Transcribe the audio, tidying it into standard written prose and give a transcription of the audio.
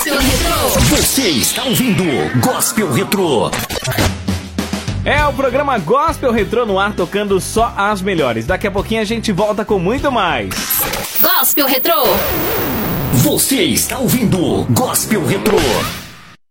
Gospel Retrô. Você está ouvindo Gospel Retrô. É o programa Gospel Retrô no ar, tocando só as melhores. Daqui a pouquinho a gente volta com muito mais. Gospel Retrô. Você está ouvindo Gospel Retrô.